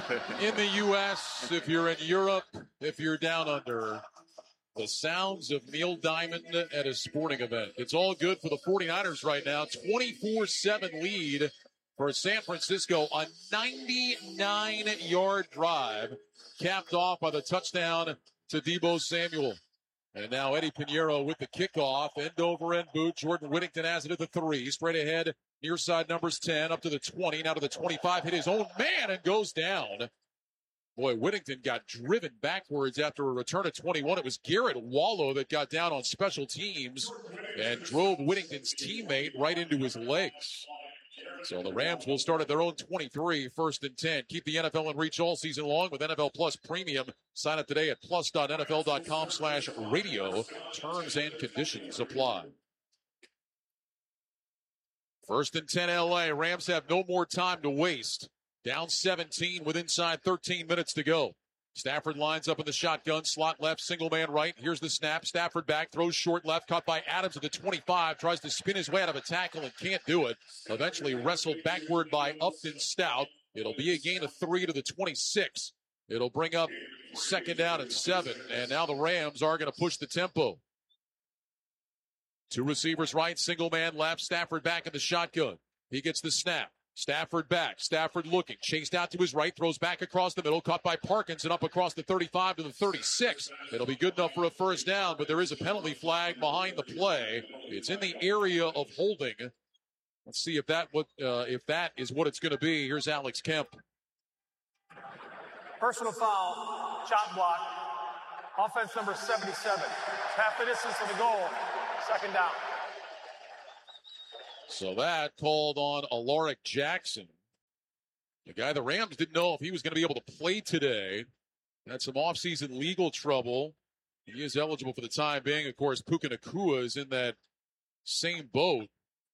in the U.S., if you're in Europe, if you're down under. The sounds of Neil Diamond at a sporting event. It's all good for the 49ers right now. 24-7 lead for San Francisco. A 99-yard drive capped off by the touchdown to Deebo Samuel. And now Eddie Pinheiro with the kickoff. End over end boot. Jordan Whittington has it at the 3. Straight ahead. Near side numbers 10 up to the 20. Now to the 25. Hit his own man and goes down. Boy, Whittington got driven backwards after a return of 21. It was Garrett Wallow that got down on special teams and drove Whittington's teammate right into his legs. So the Rams will start at their own 23, 1st and 10. Keep the NFL in reach all season long with NFL Plus Premium. Sign up today at plus.nfl.com/radio. Terms and conditions apply. 1st and 10 LA. Rams have no more time to waste. Down 17 with inside 13 minutes to go. Stafford lines up in the shotgun, slot left, single man right. Here's the snap. Stafford back, throws short left, caught by Adams at the 25, tries to spin his way out of a tackle and can't do it. Eventually wrestled backward by Upton Stout. It'll be a gain of 3 to the 26. It'll bring up 2nd down and 7, and now the Rams are going to push the tempo. 2 receivers right, single man left, Stafford back in the shotgun. He gets the snap. Stafford back. Stafford looking. Chased out to his right. Throws back across the middle. Caught by Parkins and up across the 35 to the 36. It'll be good enough for a 1st down, but there is a penalty flag behind the play. It's in the area of holding. Let's see if that is what it's going to be. Here's Alex Kemp. Personal foul. Chop block. Offense number 77. Half the distance to the goal. 2nd down. So that called on Alaric Jackson, the guy the Rams didn't know if he was going to be able to play today. Had some offseason legal trouble. He is eligible for the time being. Of course, Puka Nacua is in that same boat.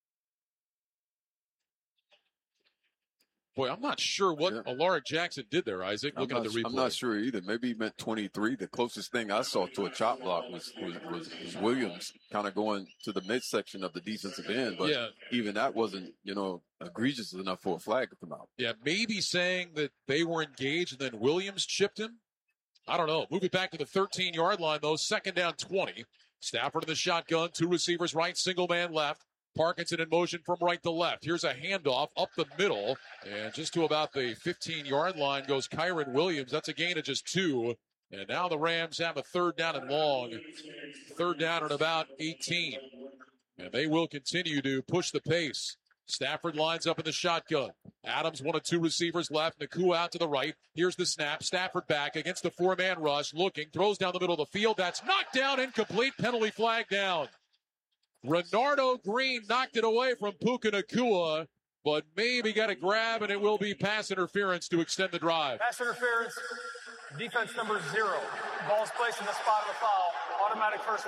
Boy, I'm not sure what Alaric Jackson did there, Isaac, looking at the replay. I'm not sure either. Maybe he meant 23. The closest thing I saw to a chop block was Williams kind of going to the midsection of the defensive end. But even that wasn't, egregious enough for a flag to come out. Yeah, maybe saying that they were engaged and then Williams chipped him. I don't know. Move it back to the 13-yard line, though. 2nd down 20. Stafford in the shotgun. 2 receivers right, single man left. Parkinson in motion from right to left. Here's a handoff up the middle. And just to about the 15-yard line goes Kyron Williams. That's a gain of just 2. And now the Rams have a 3rd down and long. 3rd down at about 18. And they will continue to push the pace. Stafford lines up in the shotgun. Adams, 1 of 2 receivers left. Nacua out to the right. Here's the snap. Stafford back against the 4-man rush. Looking. Throws down the middle of the field. That's knocked down. Incomplete. Penalty flag down. Renardo Green knocked it away from Puka Nacua, but maybe got a grab, and it will be pass interference to extend the drive. Pass interference, defense number 0. Ball's placed in the spot of the foul. Automatic 1st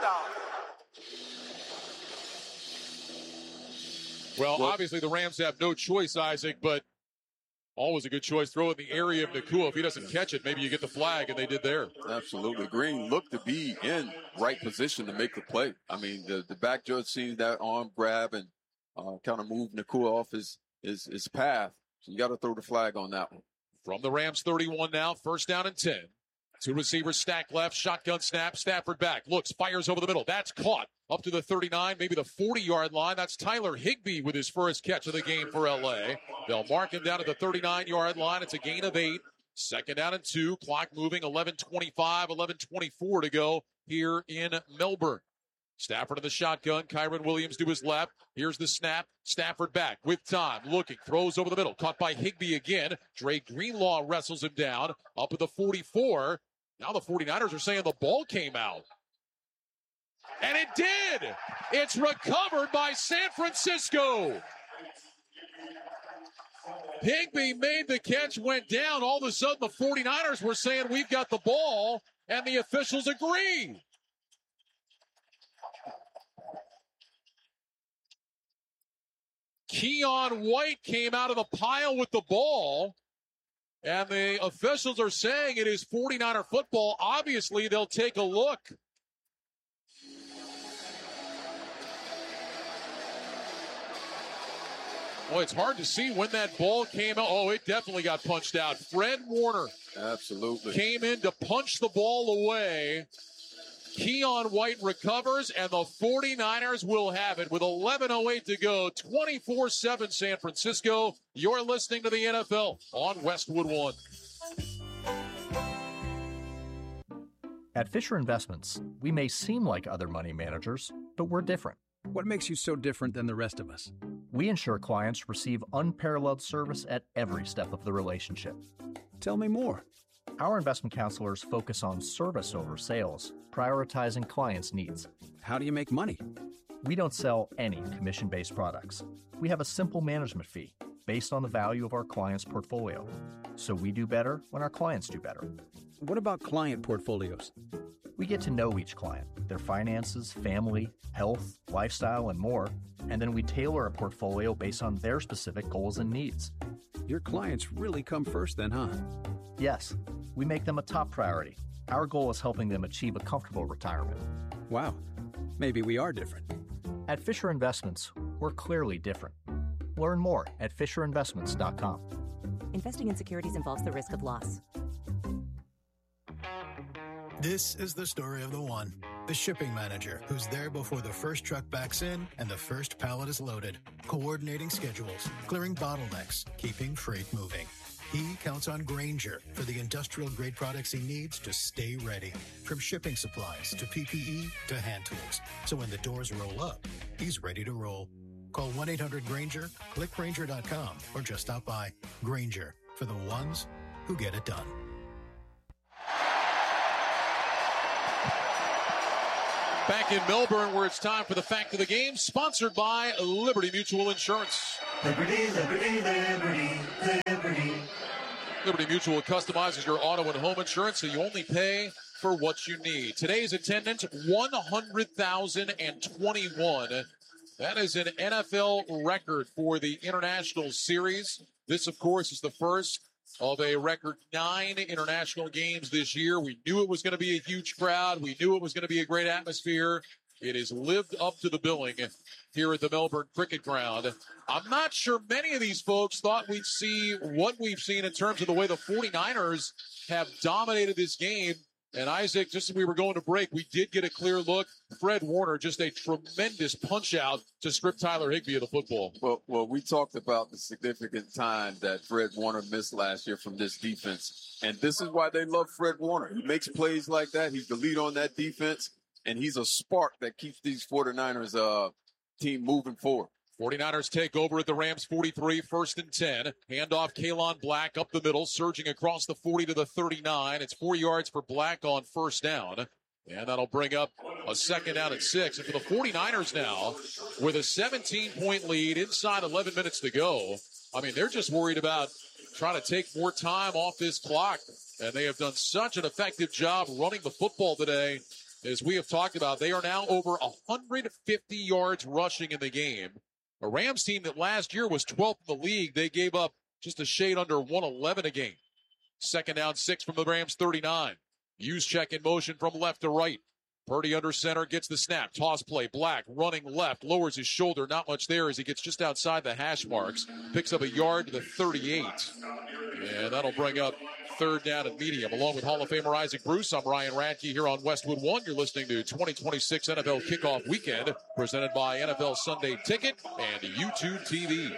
down. Well, obviously the Rams have no choice, Isaac, but always a good choice. Throw in the area of Nacua. If he doesn't catch it, maybe you get the flag, and they did there. Absolutely. Green looked to be in right position to make the play. I mean, the back judge seen that arm grab and kind of move Nacua off his path. So you got to throw the flag on that one. From the Rams 31 now, 1st down and 10. 2 receivers stack left, shotgun snap, Stafford back, looks, fires over the middle. That's caught up to the 39, maybe the 40-yard line. That's Tyler Higbee with his first catch of the game for L.A. They'll mark him down at the 39-yard line. It's a gain of 8. 2nd down and 2. Clock moving, 11:25, 11:24 to go here in Melbourne. Stafford in the shotgun. Kyron Williams to his left. Here's the snap. Stafford back with time. Looking. Throws over the middle. Caught by Higbee again. Dre Greenlaw wrestles him down. Up at the 44. Now the 49ers are saying the ball came out. And it did! It's recovered by San Francisco. Higbee made the catch, went down. All of a sudden the 49ers were saying we've got the ball, and the officials agree. Keon White came out of the pile with the ball, and the officials are saying it is 49er football. Obviously, they'll take a look. Well, it's hard to see when that ball came out. Oh, it definitely got punched out. Fred Warner absolutely came in to punch the ball away. Keon White recovers, and the 49ers will have it with 11:08 to go. 24-7 San Francisco. You're listening to the NFL on Westwood One. At Fisher Investments, we may seem like other money managers, but we're different. What makes you so different than the rest of us? We ensure clients receive unparalleled service at every step of the relationship. Tell me more. Our investment counselors focus on service over sales, prioritizing clients' needs. How do you make money? We don't sell any commission-based products. We have a simple management fee based on the value of our client's portfolio. So we do better when our clients do better. What about client portfolios? We get to know each client, their finances, family, health, lifestyle, and more, and then we tailor a portfolio based on their specific goals and needs. Your clients really come first then, huh? Yes, we make them a top priority. Our goal is helping them achieve a comfortable retirement. Wow, maybe we are different. At Fisher Investments, we're clearly different. Learn more at FisherInvestments.com. Investing in securities involves the risk of loss. This is the story of the one. The shipping manager who's there before the first truck backs in and the first pallet is loaded, coordinating schedules, clearing bottlenecks, keeping freight moving. He counts on Grainger for the industrial-grade products he needs to stay ready, from shipping supplies to PPE to hand tools. So when the doors roll up, he's ready to roll. Call 1-800-GRAINGER, click Grainger.com, or just stop by. Grainger, for the ones who get it done. Back in Melbourne, where it's time for the Fact of the Game, sponsored by Liberty Mutual Insurance. Liberty, liberty, liberty, liberty. Liberty Mutual customizes your auto and home insurance so you only pay for what you need. Today's attendance, 100,021. That is an NFL record for the International Series. This, of course, is the first of a record 9 international games this year. We knew it was going to be a huge crowd. We knew it was going to be a great atmosphere. It has lived up to the billing here at the Melbourne Cricket Ground. I'm not sure many of these folks thought we'd see what we've seen in terms of the way the 49ers have dominated this game. And Isaac, just as we were going to break, we did get a clear look. Fred Warner, just a tremendous punch out to strip Tyler Higbee of the football. Well, we talked about the significant time that Fred Warner missed last year from this defense. And this is why they love Fred Warner. He makes plays like that. He's the lead on that defense. And he's a spark that keeps these 49ers team moving forward. 49ers take over at the Rams 43, 1st and 10. Handoff Kalon Black up the middle, surging across the 40 to the 39. It's 4 yards for Black on first down. And that'll bring up a second down at 6. And for the 49ers now, with a 17-point lead inside 11 minutes to go, I mean, they're just worried about trying to take more time off this clock. And they have done such an effective job running the football today. As we have talked about, they are now over 150 yards rushing in the game. A Rams team that last year was 12th in the league, they gave up just a shade under 111 a game. Second down, 6 from the Rams 39. Juszczyk in motion from left to right. Purdy under center, gets the snap. Toss play, Black running left, lowers his shoulder. Not much there as he gets just outside the hash marks. Picks up a yard to the 38. And that'll bring up third down and medium. Along with Hall of Famer Isaac Bruce, I'm Ryan Radke here on Westwood One. You're listening to 2026 NFL Kickoff Weekend, presented by NFL Sunday Ticket and YouTube TV.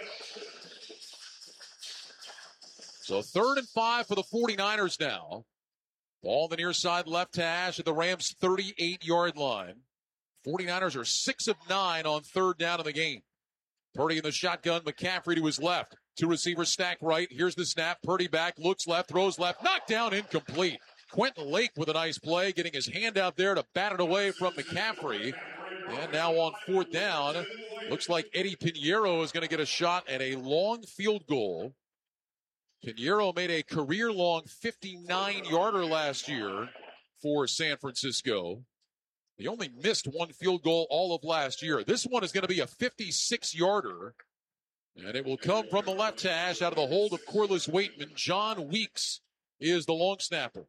So 3rd and 5 for the 49ers now. Ball on the near side left hash at the Rams' 38-yard line. 49ers are 6 of 9 on third down in the game. Purdy in the shotgun, McCaffrey to his left. 2 receivers stack right. Here's the snap. Purdy back, looks left, throws left. Knocked down, incomplete. Quentin Lake with a nice play, getting his hand out there to bat it away from McCaffrey. And now on 4th down, looks like Eddie Pinheiro is going to get a shot at a long field goal. Pinheiro made a career-long 59-yarder last year for San Francisco. He only missed 1 field goal all of last year. This one is going to be a 56-yarder. And it will come from the left hash out of the hold of Corliss Waitman. John Weeks is the long snapper.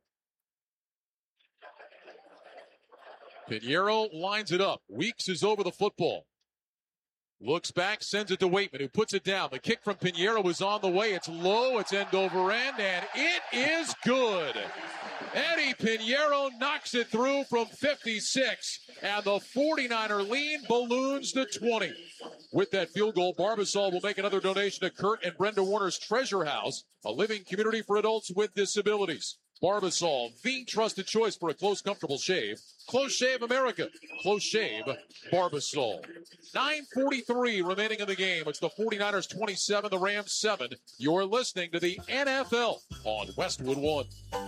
Pinheiro lines it up. Weeks is over the football. Looks back, sends it to Waitman, who puts it down. The kick from Pinheiro is on the way. It's low, it's end over end, and it is good. Eddie Pinheiro knocks it through from 56, and the 49er lead balloons to 20. With that field goal, Barbasol will make another donation to Kurt and Brenda Warner's Treasure House, a living community for adults with disabilities. Barbasol, the trusted choice for a close, comfortable shave. Close Shave America. Close Shave Barbasol. 9:43 remaining in the game. It's the 49ers 27, the Rams 7. You're listening to the NFL on Westwood One.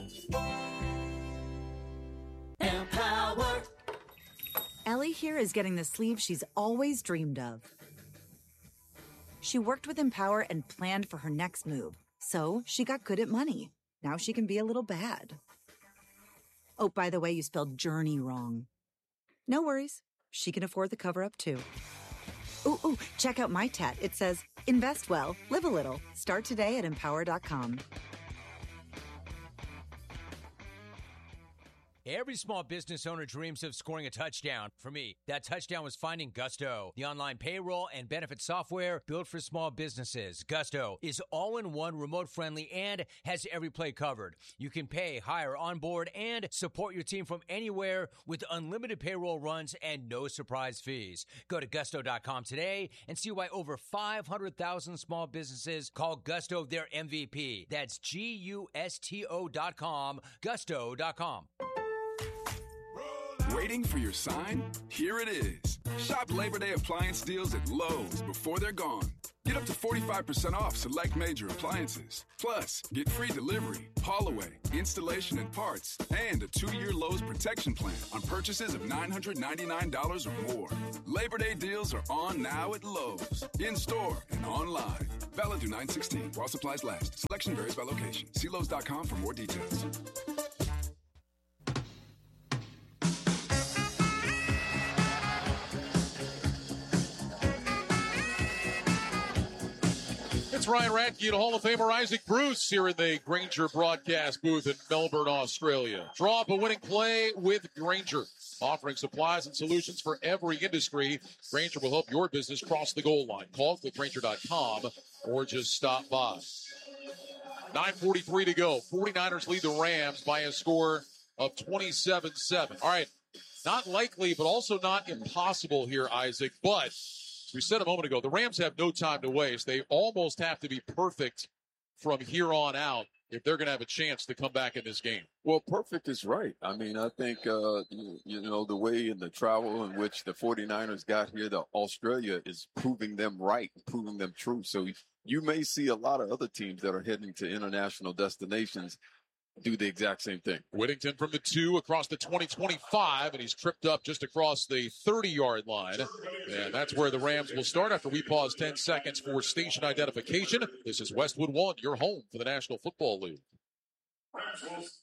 Empower. Ellie here is getting the sleeve she's always dreamed of. She worked with Empower and planned for her next move. So she got good at money. Now she can be a little bad. Oh, by the way, you spelled journey wrong. No worries. She can afford the cover-up, too. Ooh, check out my tat. It says, invest well, live a little. Start today at Empower.com. Every small business owner dreams of scoring a touchdown. For me, that touchdown was finding Gusto, the online payroll and benefit software built for small businesses. Gusto is all-in-one, remote-friendly, and has every play covered. You can pay, hire, onboard, and support your team from anywhere with unlimited payroll runs and no surprise fees. Go to Gusto.com today and see why over 500,000 small businesses call Gusto their MVP. That's Gusto.com, Gusto.com. Waiting for your sign? Here it is. Shop Labor Day appliance deals at Lowe's before they're gone. Get up to 45% off select major appliances. Plus, get free delivery, haul away, installation and parts, and a 2-year Lowe's protection plan on purchases of $999 or more. Labor Day deals are on now at Lowe's, in-store and online. Valid through 9/16 while supplies last. Selection varies by location. See Lowe's.com for more details. It's Ryan Radke and Hall of Famer Isaac Bruce here in the Grainger broadcast booth in Melbourne, Australia. Draw up a winning play with Grainger. Offering supplies and solutions for every industry, Grainger will help your business cross the goal line. Call Grainger.com or just stop by. 9:43 to go. 49ers lead the Rams by a score of 27-7. All right, not likely, but also not impossible here, Isaac, but we said a moment ago, the Rams have no time to waste. They almost have to be perfect from here on out if they're going to have a chance to come back in this game. Well, perfect is right. I mean, I think, the way in the travel in which the 49ers got here to Australia is proving them right, proving them true. So you may see a lot of other teams that are heading to international destinations do the exact same thing. Whittington from the 2 across the 20-25, and he's tripped up just across the 30-yard line. And that's where the Rams will start after we pause 10 seconds for station identification. This is Westwood One, your home for the National Football League.